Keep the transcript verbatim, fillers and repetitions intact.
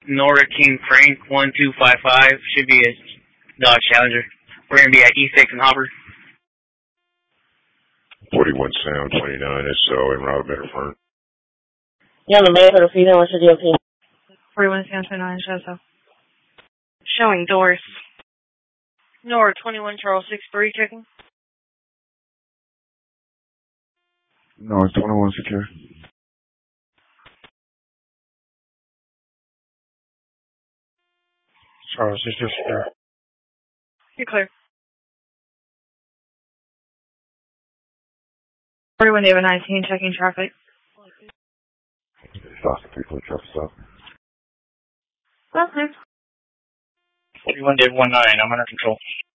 Nora King Frank one two five five. Should be a Dodge Challenger. We're going to be at East six and Hopper. forty-one Sound twenty-nine S O en route Bitterfern. Yeah, the mayor for the female is the D O P. forty-one Sound twenty-nine S O. Showing doors. Nora twenty-one Charles six three checking. No, it's twenty-one secure. Charles six two secure. You're clear. forty-one David nineteen checking traffic. Stop the people in traffic stop. Well, clear. forty-one David one nine. I'm under control.